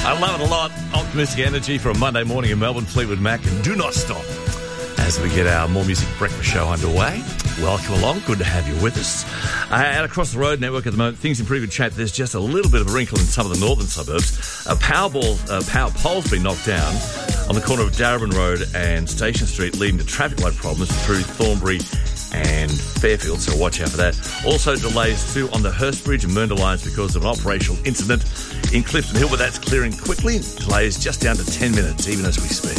I love it a lot. Optimistic energy for a Monday morning in Melbourne. Fleetwood Mac, and Do Not Stop as we get our More Music Breakfast show underway. Welcome along. Good to have you with us. And across the road network at the moment, things in pretty good shape. There's just a little bit of a wrinkle in some of the northern suburbs. A power pole's been knocked down on the corner of Darabin Road and Station Street, leading to traffic light problems through Thornbury and Fairfield, so watch out for that. Also delays too on the Hurst Bridge and Mernda lines because of an operational incident in Clifton Hill, but that's clearing quickly. Delays just down to 10 minutes even as we speak.